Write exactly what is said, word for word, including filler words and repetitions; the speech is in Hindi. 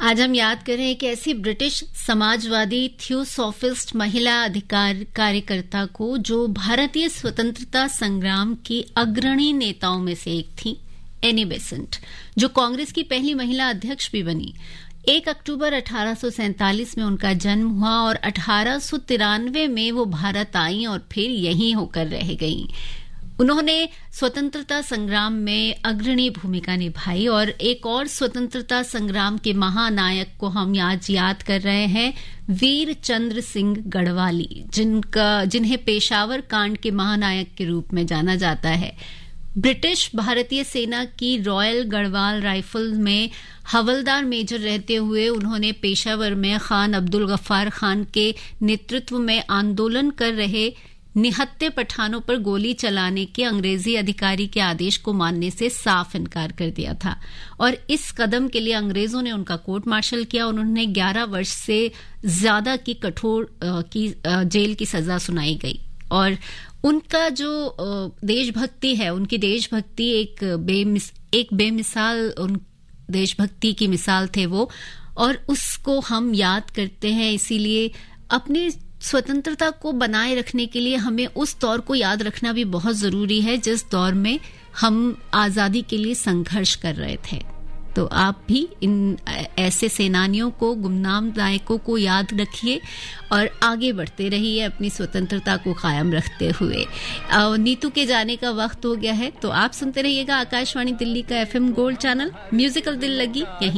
आज हम याद कर रहे हैं कि ऐसी ब्रिटिश समाजवादी थियोसॉफिस्ट महिला अधिकार कार्यकर्ता को जो भारतीय स्वतंत्रता संग्राम की अग्रणी नेताओं में से एक थी, एनी बेसेंट, जो कांग्रेस की पहली महिला अध्यक्ष भी बनी। एक अक्टूबर अठारह सौ सैंतालीस में उनका जन्म हुआ और अठारह सौ तिरानवे में वो भारत आई और फिर यहीं होकर रह गईं। उन्होंने स्वतंत्रता संग्राम में अग्रणी भूमिका निभाई और एक और स्वतंत्रता संग्राम के महानायक को हम आज याद कर रहे हैं, वीर चंद्र सिंह गढ़वाली, जिनका जिन्हें पेशावर कांड के महानायक के रूप में जाना जाता है। ब्रिटिश भारतीय सेना की रॉयल गढ़वाल राइफल में हवलदार मेजर रहते हुए उन्होंने पेशावर में खान अब्दुल गफ्फार खान के नेतृत्व में आंदोलन कर रहे निहत्थे पठानों पर गोली चलाने के अंग्रेजी अधिकारी के आदेश को मानने से साफ इनकार कर दिया था और इस कदम के लिए अंग्रेजों ने उनका कोर्ट मार्शल किया। उन्होंने ग्यारह वर्ष से ज्यादा की कठोर की जेल की सजा सुनाई गई और उनका जो देशभक्ति है, उनकी देशभक्ति एक बेमिस एक बेमिसाल उन देशभक्ति की मिसाल थे वो, और उसको हम याद करते हैं। इसीलिए अपनी स्वतंत्रता को बनाए रखने के लिए हमें उस दौर को याद रखना भी बहुत जरूरी है जिस दौर में हम आजादी के लिए संघर्ष कर रहे थे। तो आप भी इन ऐसे सेनानियों को, गुमनाम नायकों को याद रखिए और आगे बढ़ते रहिए अपनी स्वतंत्रता को कायम रखते हुए। नीतू के जाने का वक्त हो गया है, तो आप सुनते रहिएगा आकाशवाणी दिल्ली का एफएम गोल्ड चैनल। म्यूजिकल दिल लगी यहीं